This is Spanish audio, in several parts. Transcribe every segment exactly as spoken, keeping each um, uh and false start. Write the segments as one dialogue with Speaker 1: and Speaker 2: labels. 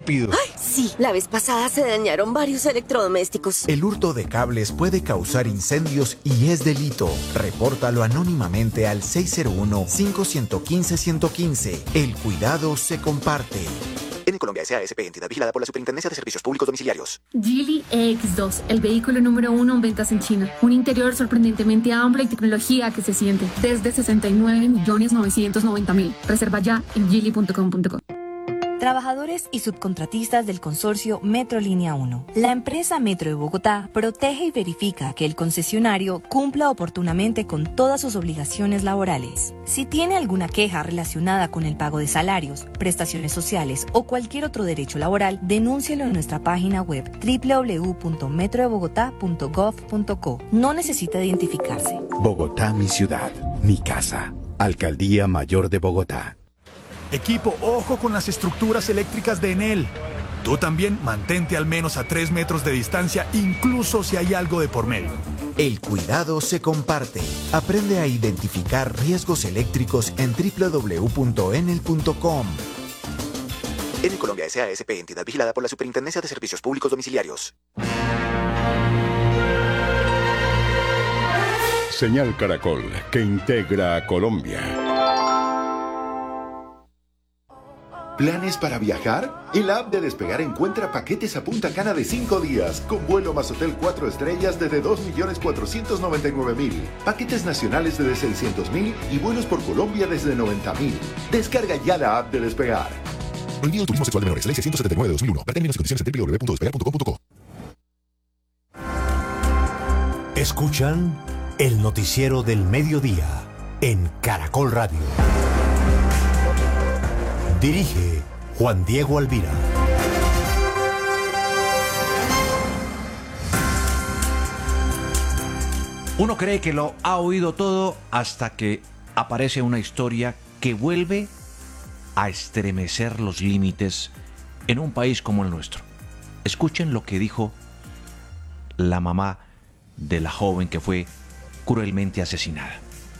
Speaker 1: rápido.
Speaker 2: ¡Ay, sí! La vez pasada se dañaron varios electrodomésticos.
Speaker 3: El hurto de cables puede causar incendios y es delito. Repórtalo anónimamente al seis cero uno, cinco uno cinco, uno uno cinco. El cuidado se comparte.
Speaker 4: En Colombia S A S P, entidad vigilada por la Superintendencia de Servicios Públicos Domiciliarios.
Speaker 5: Geely E X dos, el vehículo número uno en ventas en China. Un interior sorprendentemente amplio y tecnología que se siente. Desde sesenta y nueve millones novecientos noventa mil. Reserva ya en geely punto com punto co.
Speaker 6: Trabajadores y subcontratistas del consorcio Metro Línea uno. La empresa Metro de Bogotá protege y verifica que el concesionario cumpla oportunamente con todas sus obligaciones laborales. Si tiene alguna queja relacionada con el pago de salarios, prestaciones sociales o cualquier otro derecho laboral, denúncielo en nuestra página web doble u doble u doble u punto metro de bogotá punto gov punto co. No necesita identificarse.
Speaker 7: Bogotá, mi ciudad, mi casa. Alcaldía Mayor de Bogotá.
Speaker 8: Equipo, ojo con las estructuras eléctricas de Enel. Tú también mantente al menos a tres metros de distancia, incluso si hay algo de por medio.
Speaker 3: El cuidado se comparte. Aprende a identificar riesgos eléctricos en doble u doble u doble u punto enel punto com.
Speaker 4: En Colombia S A S P, entidad vigilada por la Superintendencia de Servicios Públicos Domiciliarios.
Speaker 7: Señal Caracol, que integra a Colombia.
Speaker 9: ¿Planes para viajar? En la app de Despegar encuentra paquetes a Punta Cana de cinco días, con vuelo más hotel cuatro estrellas desde dos millones cuatrocientos noventa y nueve mil, paquetes nacionales desde seiscientos mil y vuelos por Colombia desde noventa mil. Descarga ya la app de Despegar.
Speaker 10: Prohibido turismo sexual de menores, ley ciento setenta y nueve de dos mil uno. Para términos y condiciones en doble u doble u doble u punto despegar punto com punto co.
Speaker 11: Escuchan el noticiero del mediodía en Caracol Radio. Dirige Juan Diego Alvira.
Speaker 1: Uno cree que lo ha oído todo hasta que aparece una historia que vuelve a estremecer los límites en un país como el nuestro. Escuchen lo que dijo la mamá de la joven que fue cruelmente asesinada.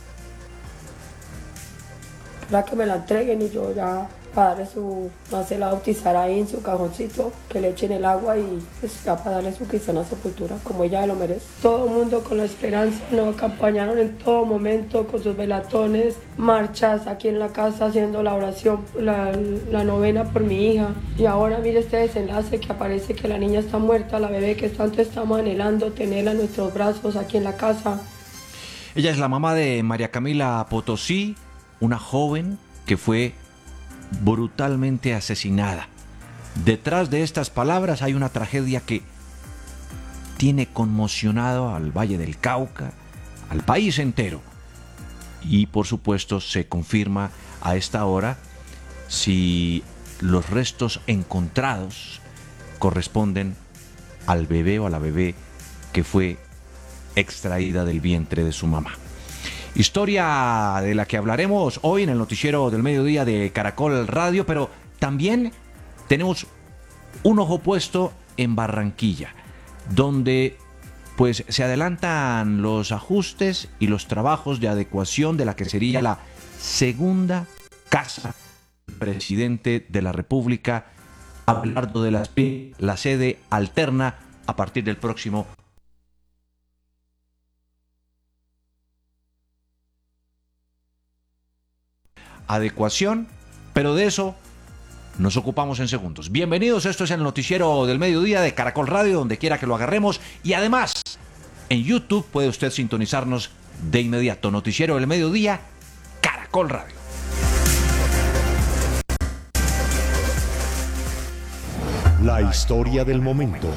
Speaker 12: Para que me la entreguen y yo ya para darle su, no sé, la bautizar ahí en su cajoncito, que le echen el agua y pues ya para darle su cristiana sepultura, como ella lo merece. Todo el mundo con la esperanza nos acompañaron en todo momento con sus velatones, marchas aquí en la casa haciendo la oración, la, la novena por mi hija. Y ahora mire este desenlace que aparece que la niña está muerta, la bebé que tanto estamos anhelando tenerla en nuestros brazos aquí en la casa.
Speaker 1: Ella es la mamá de María Camila Potosí, una joven que fue brutalmente asesinada. Detrás de estas palabras hay una tragedia que tiene conmocionado al Valle del Cauca, al país entero. Y por supuesto se confirma a esta hora si los restos encontrados corresponden al bebé o a la bebé que fue extraída del vientre de su mamá. Historia de la que hablaremos hoy en el noticiero del mediodía de Caracol Radio, pero también tenemos un ojo puesto en Barranquilla, donde pues se adelantan los ajustes y los trabajos de adecuación de la que sería la segunda casa del presidente de la República, Abelardo de la Espriella, la sede alterna a partir del próximo adecuación, pero de eso nos ocupamos en segundos. Bienvenidos, esto es el noticiero del mediodía de Caracol Radio, donde quiera que lo agarremos, y además en YouTube puede usted sintonizarnos de inmediato. Noticiero del mediodía, Caracol Radio.
Speaker 11: La historia del momento.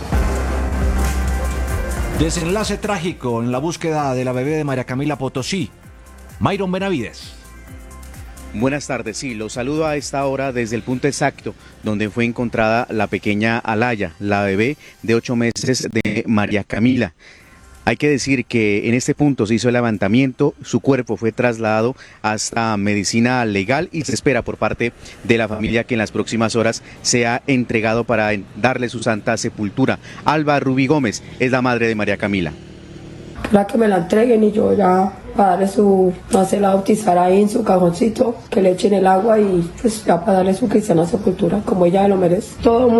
Speaker 1: Desenlace trágico en la búsqueda de la bebé de María Camila Potosí. Mayron Benavides.
Speaker 13: Buenas tardes, sí, los saludo a esta hora desde el punto exacto donde fue encontrada la pequeña Alaya, la bebé de ocho meses de María Camila. Hay que decir que en este punto se hizo el levantamiento, su cuerpo fue trasladado hasta medicina legal y se espera por parte de la familia que en las próximas horas sea entregado para darle su santa sepultura. Alba Rubí Gómez es la madre de María Camila.
Speaker 12: Para que me la entreguen y yo ya para darle su, no sé, la bautizar ahí en su cajoncito, que le echen el agua y pues ya para darle su cristiana sepultura, como ella lo merece. Todo